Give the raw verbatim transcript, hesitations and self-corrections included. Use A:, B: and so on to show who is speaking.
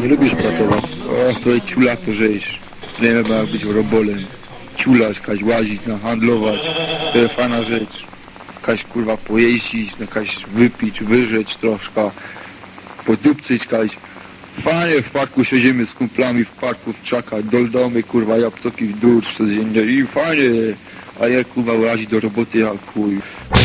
A: Nie lubisz pracować? O, to jest ciula to żeś. Nie wiem, jak być robolem. Ciulać, kaś łazić, nahandlować. To jest fajna rzecz. Kaś kurwa pojeździć, no kaś wypić, wyżeć troszkę. Podupcyć kaś. Fajnie w parku siedzimy z kumplami w parku w czakach, doldomy kurwa jabłcoki w dół codziennie i fajnie. A ja kurwa łazi do roboty jak chuj.